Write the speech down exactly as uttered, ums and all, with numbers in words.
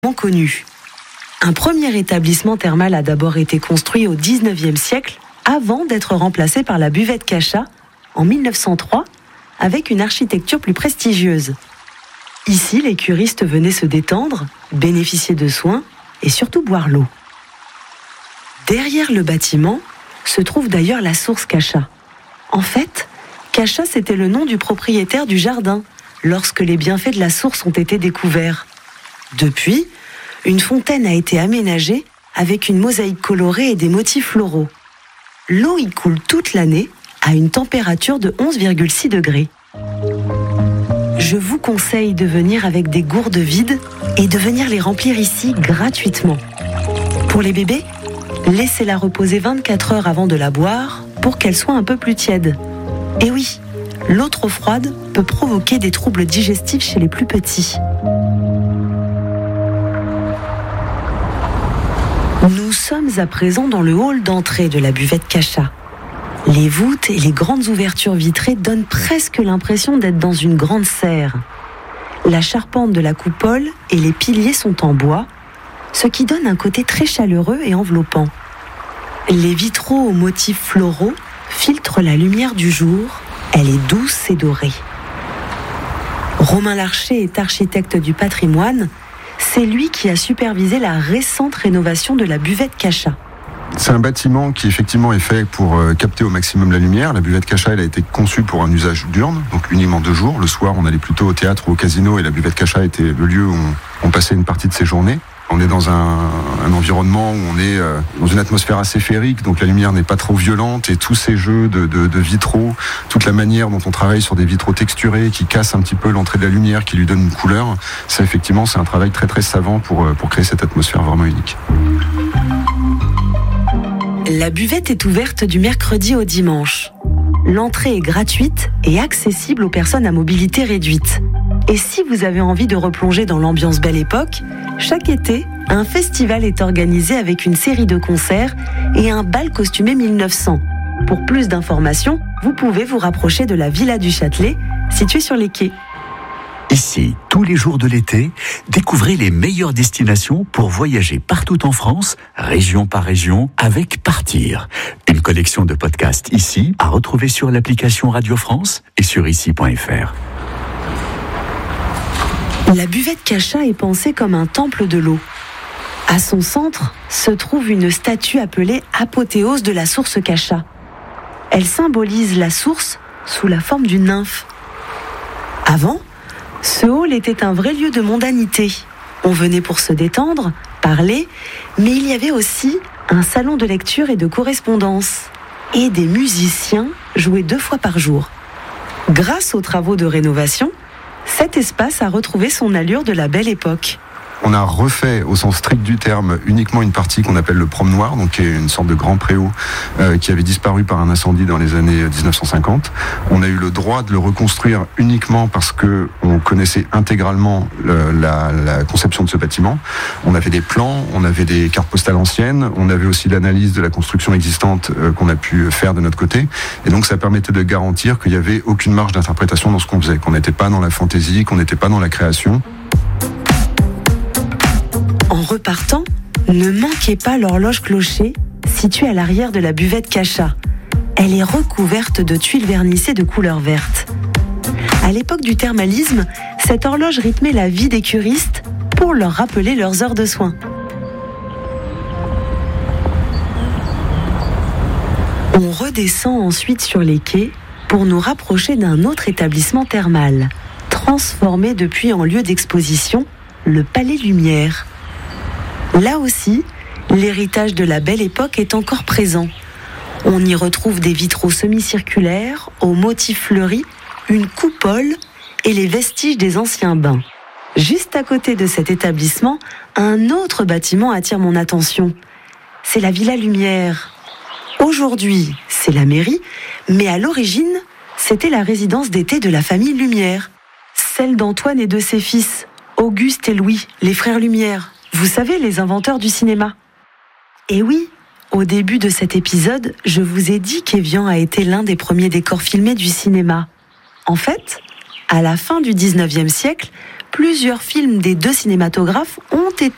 connu. Un premier établissement thermal a d'abord été construit au dix-neuvième siècle avant d'être remplacé par la buvette Cachat en mille neuf cent trois avec une architecture plus prestigieuse. Ici, les curistes venaient se détendre, bénéficier de soins et surtout boire l'eau. Derrière le bâtiment se trouve d'ailleurs la source Cachat. En fait, Cachat, c'était le nom du propriétaire du jardin lorsque les bienfaits de la source ont été découverts. Depuis, une fontaine a été aménagée avec une mosaïque colorée et des motifs floraux. L'eau y coule toute l'année à une température de onze virgule six degrés. Je vous conseille de venir avec des gourdes vides et de venir les remplir ici gratuitement. Pour les bébés, laissez-la reposer vingt-quatre heures avant de la boire pour qu'elle soit un peu plus tiède. Et oui, l'eau trop froide peut provoquer des troubles digestifs chez les plus petits. Nous sommes à présent dans le hall d'entrée de la buvette Cachat. Les voûtes et les grandes ouvertures vitrées donnent presque l'impression d'être dans une grande serre. La charpente de la coupole et les piliers sont en bois, ce qui donne un côté très chaleureux et enveloppant. Les vitraux aux motifs floraux filtrent la lumière du jour, elle est douce et dorée. Romain Larcher est architecte du patrimoine. C'est lui qui a supervisé la récente rénovation de la buvette Cachat. C'est un bâtiment qui effectivement est fait pour euh, capter au maximum la lumière. La buvette Cachat, elle a été conçue pour un usage diurne, donc uniquement de jour. Le soir, on allait plutôt au théâtre ou au casino et la buvette Cachat était le lieu où on, on passait une partie de ses journées. On est dans un, un environnement où on est euh, dans une atmosphère assez féerique, donc la lumière n'est pas trop violente et tous ces jeux de, de, de vitraux, toute la manière dont on travaille sur des vitraux texturés qui cassent un petit peu l'entrée de la lumière, qui lui donnent une couleur, ça effectivement c'est un travail très très savant pour, pour créer cette atmosphère vraiment unique. La buvette est ouverte du mercredi au dimanche. L'entrée est gratuite et accessible aux personnes à mobilité réduite. Et si vous avez envie de replonger dans l'ambiance Belle Époque, chaque été, un festival est organisé avec une série de concerts et un bal costumé mille neuf cents. Pour plus d'informations, vous pouvez vous rapprocher de la Villa du Châtelet, située sur les quais. Ici, tous les jours de l'été, découvrez les meilleures destinations pour voyager partout en France, région par région, avec Partir. Une collection de podcasts ici, à retrouver sur l'application Radio France et sur ici point f r. La buvette Cachat est pensée comme un temple de l'eau. À son centre se trouve une statue appelée apothéose de la source Cachat. Elle symbolise la source sous la forme d'une nymphe. Avant, ce hall était un vrai lieu de mondanité. On venait pour se détendre, parler, mais il y avait aussi un salon de lecture et de correspondance. Et des musiciens jouaient deux fois par jour. Grâce aux travaux de rénovation, cet espace a retrouvé son allure de la Belle Époque. On a refait, au sens strict du terme, uniquement une partie qu'on appelle le promenoir, donc qui est une sorte de grand préau euh, qui avait disparu par un incendie dans les années dix-neuf cent cinquante. On a eu le droit de le reconstruire uniquement parce que on connaissait intégralement le, la, la conception de ce bâtiment. On avait des plans, on avait des cartes postales anciennes, on avait aussi l'analyse de la construction existante euh, qu'on a pu faire de notre côté. Et donc ça permettait de garantir qu'il n'y avait aucune marge d'interprétation dans ce qu'on faisait, qu'on n'était pas dans la fantaisie, qu'on n'était pas dans la création. En repartant, ne manquez pas l'horloge clocher située à l'arrière de la buvette Cachat. Elle est recouverte de tuiles vernissées de couleur verte. À l'époque du thermalisme, cette horloge rythmait la vie des curistes pour leur rappeler leurs heures de soins. On redescend ensuite sur les quais pour nous rapprocher d'un autre établissement thermal, transformé depuis en lieu d'exposition, le Palais Lumière. Là aussi, l'héritage de la Belle Époque est encore présent. On y retrouve des vitraux semi-circulaires, aux motifs fleuris, une coupole et les vestiges des anciens bains. Juste à côté de cet établissement, un autre bâtiment attire mon attention. C'est la Villa Lumière. Aujourd'hui, c'est la mairie, mais à l'origine, c'était la résidence d'été de la famille Lumière. Celle d'Antoine et de ses fils, Auguste et Louis, les frères Lumière. Vous savez, les inventeurs du cinéma. Et oui, au début de cet épisode, je vous ai dit qu'Évian a été l'un des premiers décors filmés du cinéma. En fait, à la fin du dix-neuvième siècle, plusieurs films des deux cinématographes ont été